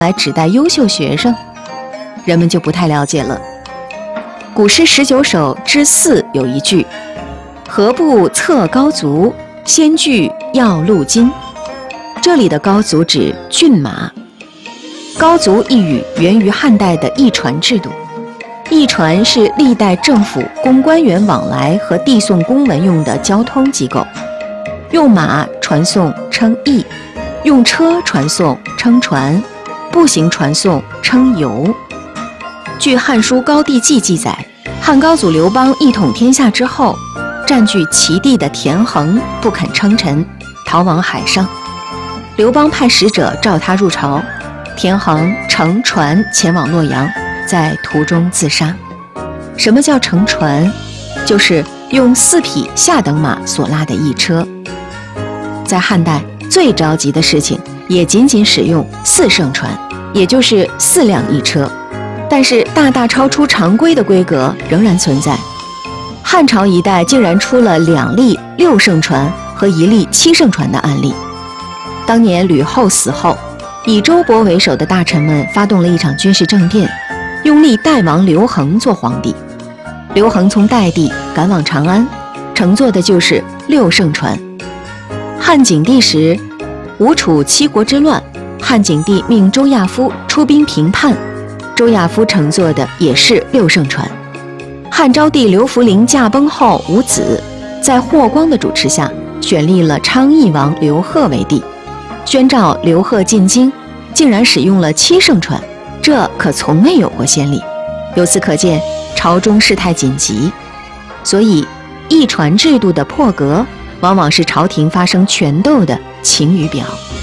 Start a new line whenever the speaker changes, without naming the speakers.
来指代优秀学生，人们就不太了解了。古诗19首之4有一句：何不策高足，先具要路金。这里的高足指骏马。高足一语源于汉代的驿传制度。驿传是历代政府供官员往来和递送公文用的交通机构，用马传送称驿，用车传送称船，步行传送称游。据《汉书·高帝纪》记载，汉高祖刘邦一统天下之后，占据齐地的田横不肯称臣，逃往海上。刘邦派使者召他入朝，田横乘船前往洛阳，在途中自杀。什么叫乘船？就是用4匹下等马所拉的驿车。在汉代，最着急的事情也仅仅使用4乘船，也就是4辆驿车，但是大大超出常规的规格仍然存在。汉朝一代竟然出了2例6乘船和1例7乘船的案例。当年吕后死后，以周勃为首的大臣们发动了一场军事政变，拥立代王刘恒做皇帝。刘恒从代地赶往长安，乘坐的就是6乘船。汉景帝时，吴楚七国之乱，汉景帝命周亚夫出兵平叛，周亚夫乘坐的也是6乘船。汉昭帝刘弗陵驾崩后无子，在霍光的主持下，选立了昌邑王刘贺为帝，宣召刘贺进京，竟然使用了7乘船，这可从未有过先例。由此可见，朝中事态紧急，所以驿传制度的破格，往往是朝廷发生权斗的晴雨表。